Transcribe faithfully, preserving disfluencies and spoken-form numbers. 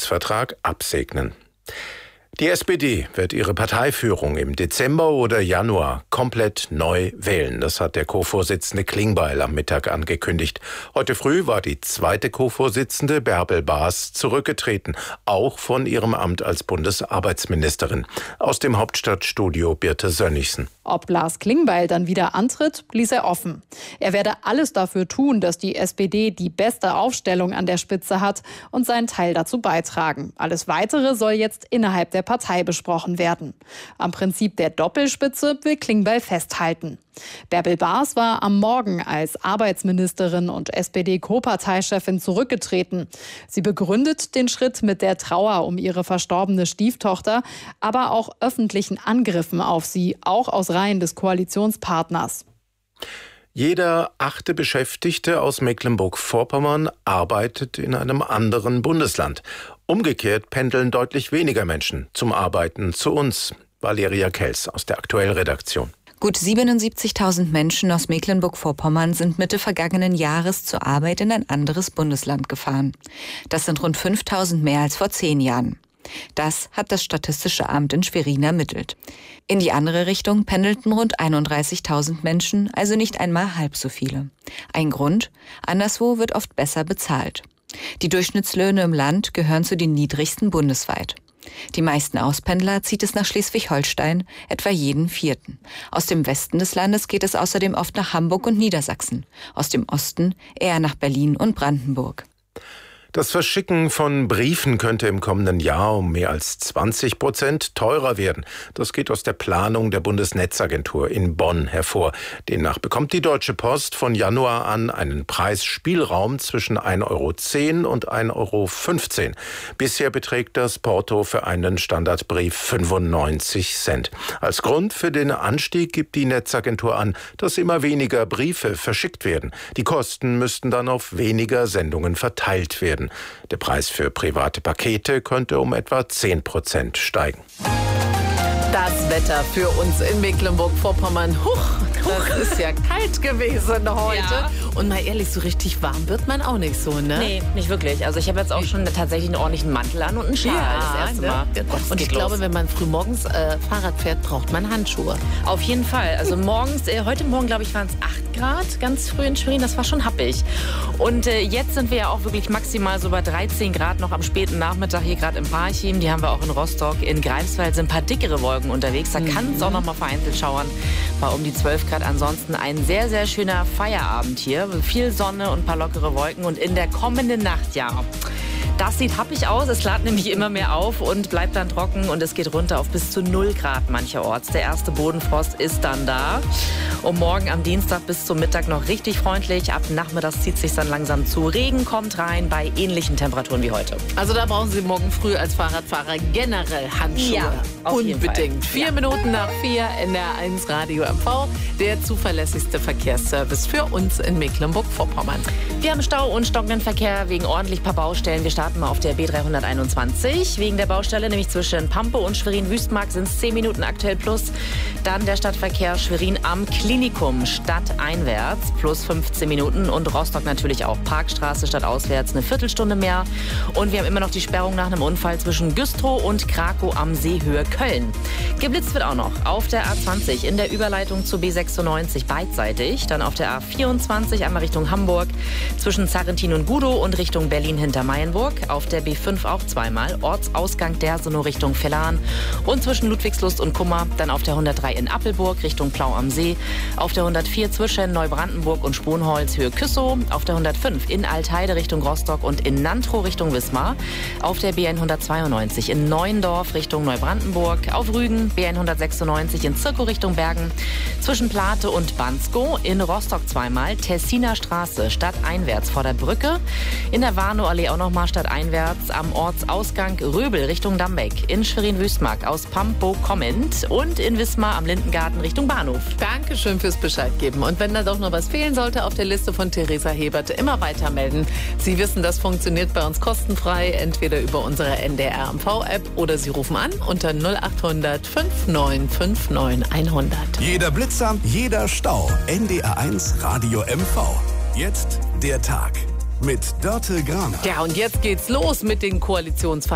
Koalitionsvertrag absegnen. Die S P D wird ihre Parteiführung im Dezember oder Januar komplett neu wählen. Das hat der Co-Vorsitzende Klingbeil am Mittag angekündigt. Heute früh war die zweite Co-Vorsitzende Bärbel Baas zurückgetreten, auch von ihrem Amt als Bundesarbeitsministerin. Aus dem Hauptstadtstudio Birte Sönnigsen. Ob Lars Klingbeil dann wieder antritt, ließ er offen. Er werde alles dafür tun, dass die S P D die beste Aufstellung an der Spitze hat und seinen Teil dazu beitragen. Alles Weitere soll jetzt innerhalb der Partei besprochen werden. Am Prinzip der Doppelspitze will Klingbeil festhalten. Bärbel Baas war am Morgen als Arbeitsministerin und S P D-Co-Parteichefin zurückgetreten. Sie begründet den Schritt mit der Trauer um ihre verstorbene Stieftochter, aber auch öffentlichen Angriffen auf sie, auch aus Reihen des Koalitionspartners. Jeder achte Beschäftigte aus Mecklenburg-Vorpommern arbeitet in einem anderen Bundesland. Umgekehrt pendeln deutlich weniger Menschen zum Arbeiten zu uns. Valeria Kels aus der Aktuell-Redaktion. Gut siebenundsiebzigtausend Menschen aus Mecklenburg-Vorpommern sind Mitte vergangenen Jahres zur Arbeit in ein anderes Bundesland gefahren. Das sind rund fünftausend mehr als vor zehn Jahren. Das hat das Statistische Amt in Schwerin ermittelt. In die andere Richtung pendelten rund einunddreißigtausend Menschen, also nicht einmal halb so viele. Ein Grund: anderswo wird oft besser bezahlt. Die Durchschnittslöhne im Land gehören zu den niedrigsten bundesweit. Die meisten Auspendler zieht es nach Schleswig-Holstein, etwa jeden vierten. Aus dem Westen des Landes geht es außerdem oft nach Hamburg und Niedersachsen. Aus dem Osten eher nach Berlin und Brandenburg. Das Verschicken von Briefen könnte im kommenden Jahr um mehr als zwanzig Prozent teurer werden. Das geht aus der Planung der Bundesnetzagentur in Bonn hervor. Demnach bekommt die Deutsche Post von Januar an einen Preisspielraum zwischen ein Euro zehn und ein Euro fünfzehn. Bisher beträgt das Porto für einen Standardbrief fünfundneunzig Cent. Als Grund für den Anstieg gibt die Netzagentur an, dass immer weniger Briefe verschickt werden. Die Kosten müssten dann auf weniger Sendungen verteilt werden. Der Preis für private Pakete könnte um etwa zehn Prozent steigen. Das Wetter für uns in Mecklenburg-Vorpommern. Huch, das ist ja kalt gewesen heute. Ja. Und mal ehrlich, so richtig warm wird man auch nicht so, ne? Nee, nicht wirklich. Also ich habe jetzt auch schon tatsächlich einen ordentlichen Mantel an und einen Schal ja, das erste Mal. Ne? Gott, und ich glaube, los. wenn man früh morgens äh, Fahrrad fährt, braucht man Handschuhe. Auf jeden Fall. Also morgens, äh, heute Morgen, glaube ich, waren es acht Grad, ganz früh in Schwerin. Das war schon happig. Und äh, jetzt sind wir ja auch wirklich maximal so bei dreizehn Grad noch am späten Nachmittag hier gerade im Parchim. Die haben wir auch in Rostock. In Greifswald sind ein paar dickere Wolken unterwegs. Da kann es auch noch mal vereinzelt schauern. War um die zwölf Grad. Ansonsten ein sehr, sehr schöner Feierabend hier. Viel Sonne und ein paar lockere Wolken. Und in der kommenden Nacht, ja, das sieht happig aus. Es klart nämlich immer mehr auf und bleibt dann trocken. Und es geht runter auf bis zu null Grad mancherorts. Der erste Bodenfrost ist dann da. Und morgen am Dienstag bis zum Mittag noch richtig freundlich. Ab nachmittags zieht es sich dann langsam zu. Regen kommt rein bei ähnlichen Temperaturen wie heute. Also da brauchen Sie morgen früh als Fahrradfahrer generell Handschuhe. Ja, auf jeden Fall. Unbedingt. Vier Ja. Minuten nach vier, N D R eins Radio M V. Der zuverlässigste Verkehrsservice für uns in Mecklenburg-Vorpommern. Wir haben Stau und stockenden Verkehr wegen ordentlich paar Baustellen. Wir starten mal auf der B dreihunderteinundzwanzig. Wegen der Baustelle, nämlich zwischen Pampe und Schwerin-Wüstmark, sind es zehn Minuten aktuell plus. Dann der Stadtverkehr Schwerin am Klinikum stadteinwärts plus fünfzehn Minuten. Und Rostock natürlich auch Parkstraße stadtauswärts eine Viertelstunde mehr. Und wir haben immer noch die Sperrung nach einem Unfall zwischen Güstrow und Krakow am See Höhe Köln. Geblitzt wird auch noch auf der A zwanzig in der Überleitung zur B sechsundneunzig beidseitig. Dann auf der A vierundzwanzig einmal Richtung Hamburg zwischen Zarrentin und Gudow und Richtung Berlin-Hintermeyenburg. Auf der B fünf auch zweimal Ortsausgang Dersenow Richtung Vellan und zwischen Ludwigslust und Kummer. Dann auf der hundertdrei in Appelburg Richtung Plau am See. Auf der hundertvier zwischen Neubrandenburg und Sponholz Höhe Küssow. Auf der hundertfünf in Altheide Richtung Rostock und in Nantrow Richtung Wismar. Auf der B hundertzweiundneunzig in Neuendorf Richtung Neubrandenburg. Auf Rügen B hundertsechsundneunzig in Zirkow Richtung Bergen. Zwischen Plate und Bansko. In Rostock zweimal Tessiner Straße stadteinwärts vor der Brücke. In der Warnow-Allee auch nochmal stadteinwärts am Ortsausgang Röbel Richtung Dambeck. In Schwerin-Wüstmark aus Pampo kommend. Und in Wismar am Lindengarten Richtung Bahnhof. Dankeschön fürs Bescheid geben. Und wenn da doch noch was fehlen sollte auf der Liste von Theresa Hebert, immer weiter melden. Sie wissen, das funktioniert bei uns kostenfrei, entweder über unsere N D R M V-App oder Sie rufen an unter null acht hundert fünf neun fünf neun hundert. Jeder Blitzer, jeder Stau. N D R eins Radio M V. Jetzt der Tag mit Dörte Graner. Ja, und jetzt geht's los mit den Koalitionsverhandlungen.